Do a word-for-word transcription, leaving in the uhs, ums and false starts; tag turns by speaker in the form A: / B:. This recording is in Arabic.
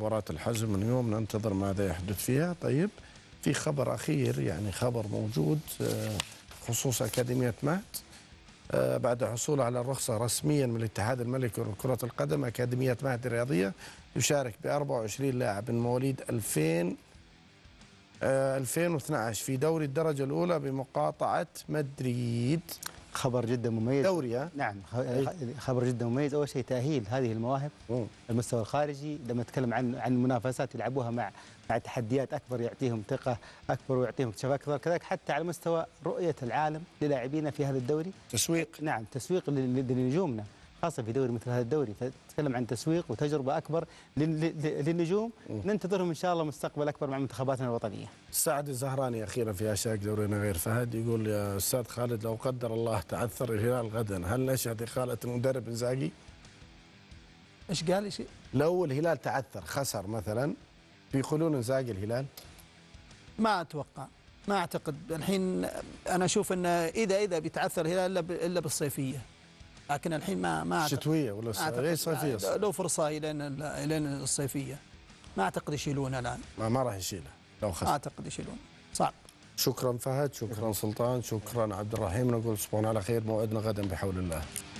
A: مباراة الحزم اليوم، ننتظر ماذا يحدث فيها. طيب في خبر أخير، يعني خبر موجود خصوص أكاديمية مهد. بعد حصوله على الرخصة رسميا من الاتحاد الملكي لكرة القدم، أكاديمية مهد الرياضية يشارك ب أربعة وعشرين لاعب من مواليد ألفين ألفين واثني عشر في دوري الدرجة الأولى بمقاطعة مدريد.
B: خبر جدا مميز.
A: دوري
B: نعم، خبر جدا مميز. أول شيء تأهيل هذه المواهب المستوى الخارجي، لما نتكلم عن عن منافسات يلعبوها مع مع تحديات أكبر، يعطيهم ثقة أكبر ويعطيهم اكتشاف أكبر، كذلك حتى على مستوى رؤية العالم للاعبينا في هذا الدوري.
A: تسويق.
B: نعم، تسويق لنجومنا خاصة في دوري مثل هذا الدوري، فتتكلم عن تسويق وتجربة أكبر للنجوم. ننتظرهم إن شاء الله مستقبل أكبر مع منتخباتنا الوطنية.
A: سعد الزهراني أخيرا في عشاق دورينا غير فهد يقول يا أستاذ خالد، لو قدر الله تعثر الهلال غدا، هل نشهد إقالة المدرب إنزاغي؟
C: إيش قال إيش؟
A: لو الهلال تعثر خسر مثلا، بيقولون إنزاغي الهلال؟
C: ما أتوقع، ما أعتقد. الحين أنا أشوف أن إذا إذا بيتعثر الهلال إلا بالصيفية، لكن الحين ما ما أعتقد.
A: شتوية ولا صيفية؟
C: لو فرصة إلى إلى الصيفية، ما أعتقد يشيلونه الآن.
A: ما ما راح يشيله لو خسر.
C: ما أعتقد يشيلونه، صعب.
A: شكرا فهد، شكرا سلطان، شكرا عبد الرحيم. نقول تصبحون على خير، موعدنا غدا بحول الله.